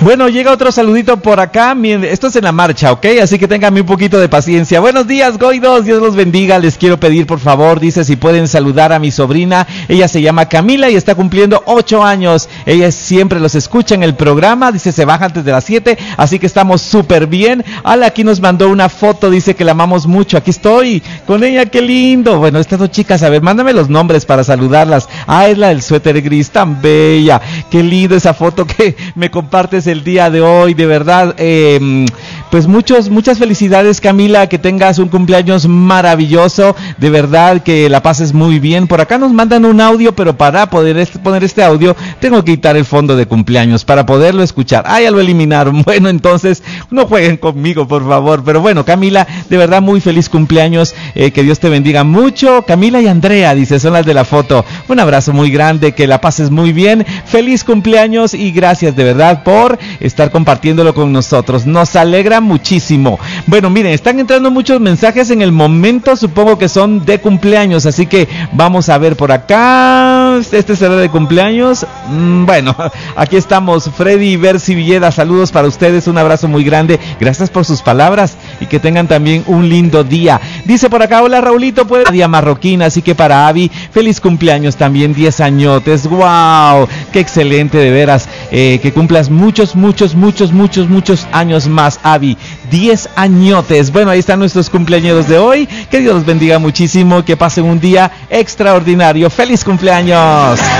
Bueno, llega otro saludito por acá. Esto es en la marcha, ¿ok? Así que ténganme un poquito de paciencia. Buenos días, Goidos. Dios los bendiga. Les quiero pedir, por favor, dice, si pueden saludar a mi sobrina. Ella se llama Camila y está cumpliendo 8 años. Ella siempre los escucha en el programa. Dice, se baja antes de las 7. Así que estamos súper bien. Ala, aquí nos mandó una foto. Dice que la amamos mucho. Aquí estoy con ella. Qué lindo. Bueno, estas dos chicas, a ver, mándame los nombres para saludarlas. Ah, es la del suéter gris, tan bella. Qué lindo esa foto que me compartes el día de hoy, de verdad. Pues muchas felicidades, Camila, que tengas un cumpleaños maravilloso, de verdad que la pases muy bien. Por acá nos mandan un audio, pero para poder poner este audio tengo que quitar el fondo de cumpleaños para poderlo escuchar. Ah, ya lo eliminaron. Bueno, entonces no jueguen conmigo, por favor. Pero bueno, Camila, de verdad muy feliz cumpleaños, que Dios te bendiga mucho. Camila y Andrea, dice, son las de la foto. Un abrazo muy grande, que la pases muy bien. Feliz cumpleaños y gracias de verdad por estar compartiéndolo con nosotros. Nos alegra muchísimo. Bueno, miren, están entrando muchos mensajes en el momento, supongo que son de cumpleaños, así que vamos a ver por acá. Este será de cumpleaños. Bueno, aquí estamos. Freddy Bercy Villeda, saludos para ustedes, un abrazo muy grande. Gracias por sus palabras y que tengan también un lindo día. Dice por acá, hola Raulito, pues día marroquín, así que para Avi, feliz cumpleaños también, 10 añotes. Wow, qué excelente, de veras, que cumplas muchos años más, Avi. 10 añotes. Bueno, ahí están nuestros cumpleaños de hoy. Que Dios los bendiga muchísimo, que pasen un día extraordinario. ¡Feliz cumpleaños!